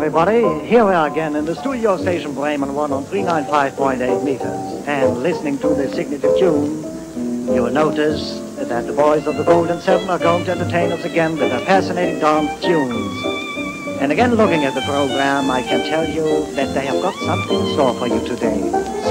everybody. Here we are again in the studio station Bremen 1 on 395.8 meters. And listening to the signature tune, you will notice that the boys of the Golden Seven are going to entertain us again with their fascinating dance tunes. And again, looking at the program, I can tell you that they have got something in store for you today.